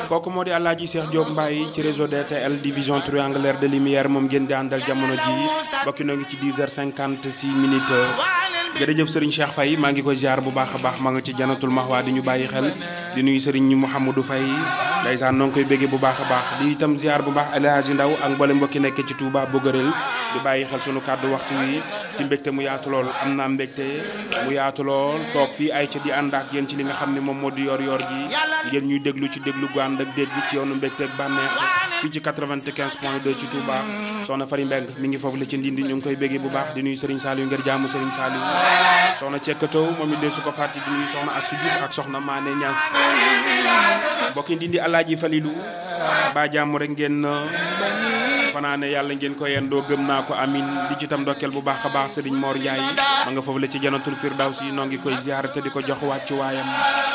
kooku moo di Alaaji Cheikh Diop Mbaye ci réseau DTL division triangulaire de lumière moom ngeen di àndal jamono ji bokki noo ngi ci 10h56 minutes. jërëjëf Serigne Cheikh Faye maa ngi koy ziar bu baax a baax maa nga ci janatul maxwaa di ñu bàyyi xel di nuyu Serigne Mouhamadou Faye ndeysaan noo ngi koy béggee bu baax a baax di itam ziar bu baax Alaaji Ndaw ak mboolem mbokki nekk ci Touba Bogarel di bàyyi xel sunu kàddu waxtu wi ci mbégte mu yaatu lool am naa mbégte mu yaatu lool toog fii ay ca di ànd ak yéen ci li nga xam ne moom moo di yor gi ngeen ñuy déglu ci déglu gu ànd ak dégg ci yoonu mbégte ak bànneex fii ci 95.2 ci Touba soxna Fari Mbeng mi ngi foofu la ci Ndindi ñu ngi koy béggee bu baax di nuyu Serigne Saliou ngir jaamu Serigne Saliou soxna Cekkatow moom it de su ko fàtte di nuyu soxna Assou Diouf ak soxna Mané Niass mbokki Ndindi Alaaji Falilou ba jàmm rek ngeen fanaane yàlla ngeen ko yendoo gëm naa ko amin di ci tam ndokkeel bu baax a baax Serigne Mor Ndiaye ma nga foofu la ci Jannatul Firdawsi noo ngi koy ziar te di ko jox wàccu waayam